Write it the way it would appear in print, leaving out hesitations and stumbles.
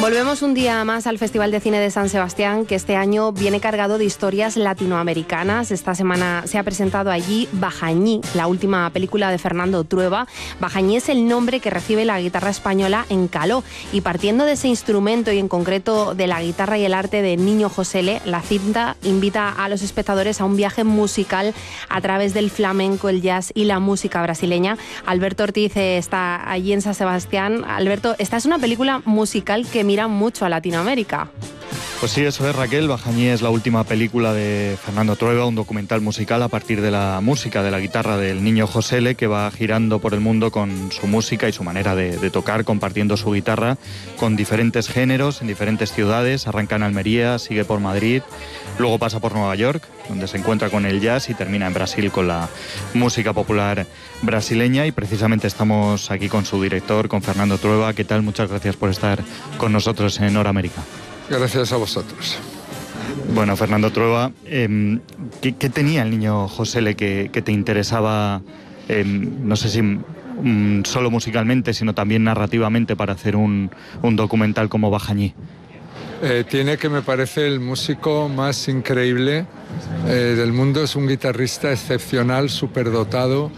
Volvemos un día más al Festival de Cine de San Sebastián, que este año viene cargado de historias latinoamericanas. Esta semana se ha presentado allí Bajañí, la última película de Fernando Trueba. Bajañí es el nombre que recibe la guitarra española en caló, y partiendo de ese instrumento y en concreto de la guitarra y el arte de Niño Josele, la cinta invita a los espectadores a un viaje musical a través del flamenco, el jazz y la música brasileña. Alberto Ortiz está allí en San Sebastián. Alberto, esta es una película musical que mira mucho a Latinoamérica. Pues sí, eso es, Raquel. Bajañí es la última película de Fernando Trueba, un documental musical a partir de la música, de la guitarra del Niño Josele, que va girando por el mundo con su música y su manera de tocar, compartiendo su guitarra con diferentes géneros en diferentes ciudades. Arranca en Almería, sigue por Madrid, luego pasa por Nueva York, donde se encuentra con el jazz, y termina en Brasil con la música popular brasileña. Y precisamente estamos aquí con su director, con Fernando Trueba. ¿Qué tal? Muchas gracias por estar con nosotros en Hora América. Gracias a vosotros. Bueno, Fernando Trueba, ¿qué tenía el Niño Josele que te interesaba, no sé si solo musicalmente, sino también narrativamente, para hacer un documental como Bajañí? Tiene, que me parece el músico más increíble del mundo. Es un guitarrista excepcional, superdotado.